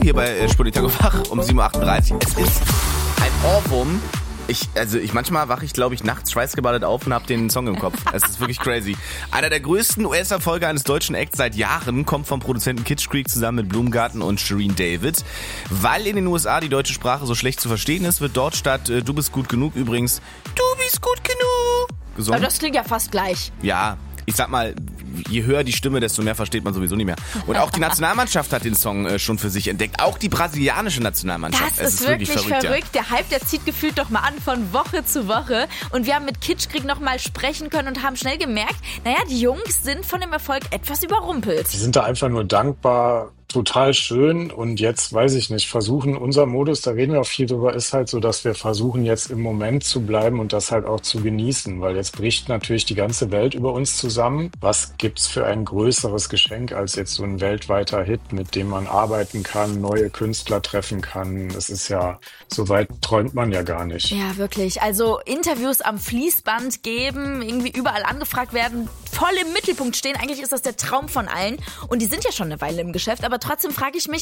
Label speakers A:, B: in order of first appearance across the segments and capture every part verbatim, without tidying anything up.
A: hier bei äh, Spolitago Wach um sieben Uhr achtunddreißig. Es ist ein Ohrwurm. Ich, also ich, manchmal wache ich, glaube ich, nachts schweißgebadet auf und habe den Song im Kopf. Es ist wirklich crazy. Einer der größten U S-Erfolge eines deutschen Acts seit Jahren kommt vom Produzenten Kitschkrieg zusammen mit Blumengarten und Shireen David. Weil in den U S A die deutsche Sprache so schlecht zu verstehen ist, wird dort statt äh, Du bist gut genug übrigens Du bist gut genug gesungen.
B: Aber das klingt ja fast gleich.
A: Ja, ich sag mal, je höher die Stimme, desto mehr versteht man sowieso nicht mehr. Und auch die Nationalmannschaft hat den Song äh, schon für sich entdeckt. Auch die brasilianische Nationalmannschaft.
B: Das
A: es
B: ist,
A: ist
B: wirklich,
A: wirklich
B: verrückt.
A: verrückt.
B: Ja. Der Hype, der zieht gefühlt doch mal an von Woche zu Woche. Und wir haben mit Kitschkrieg noch mal sprechen können und haben schnell gemerkt, naja, die Jungs sind von dem Erfolg etwas überrumpelt.
C: Die sind da einfach nur dankbar. Total schön und jetzt, weiß ich nicht, versuchen, unser Modus, da reden wir auch viel drüber, ist halt so, dass wir versuchen jetzt im Moment zu bleiben und das halt auch zu genießen, weil jetzt bricht natürlich die ganze Welt über uns zusammen. Was gibt's für ein größeres Geschenk als jetzt so ein weltweiter Hit, mit dem man arbeiten kann, neue Künstler treffen kann? Das ist ja, so weit träumt man ja gar nicht.
B: Ja, wirklich. Also Interviews am Fließband geben, irgendwie überall angefragt werden, voll im Mittelpunkt stehen. Eigentlich ist das der Traum von allen und die sind ja schon eine Weile im Geschäft, aber trotzdem frage ich mich,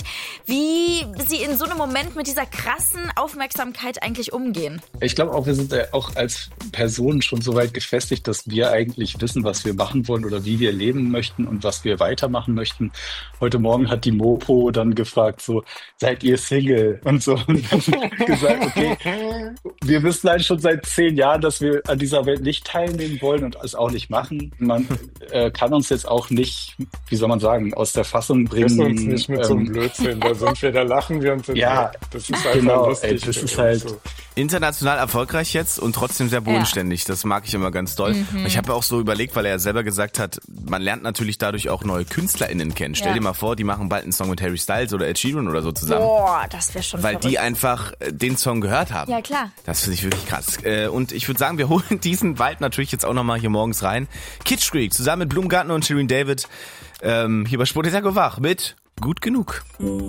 B: wie sie in so einem Moment mit dieser krassen Aufmerksamkeit eigentlich umgehen.
D: Ich glaube auch, wir sind ja auch als Personen schon so weit gefestigt, dass wir eigentlich wissen, was wir machen wollen oder wie wir leben möchten und was wir weitermachen möchten. Heute Morgen hat die Mopo dann gefragt, so, seid ihr Single? Und so. Und dann gesagt, okay, wir wissen halt schon seit zehn Jahren, dass wir an dieser Welt nicht teilnehmen wollen und es auch nicht machen. Man äh, kann uns jetzt auch nicht, wie soll man sagen, aus der Fassung bringen.
C: Nicht mit ähm, so einem Blödsinn, da sind wir, da lachen wir und sind
D: ja,
C: weg. Das ist einfach
D: genau,
C: lustig.
D: Ey, das ist halt
C: so.
A: International erfolgreich jetzt und trotzdem sehr bodenständig. Ja. Das mag ich immer ganz doll. Mhm. Ich habe auch so überlegt, weil er ja selber gesagt hat, man lernt natürlich dadurch auch neue KünstlerInnen kennen. Stell ja. dir mal vor, die machen bald einen Song mit Harry Styles oder Ed Sheeran oder so zusammen.
B: Boah, das wäre schon
A: Weil
B: verrückt.
A: Die einfach den Song gehört haben.
B: Ja, klar.
A: Das finde ich wirklich krass. Und ich würde sagen, wir holen diesen Vibe natürlich jetzt auch nochmal hier morgens rein. Kitschkrieg zusammen mit Blumengarten und Shireen David ähm, hier bei Spolitago Wach mit Gut genug.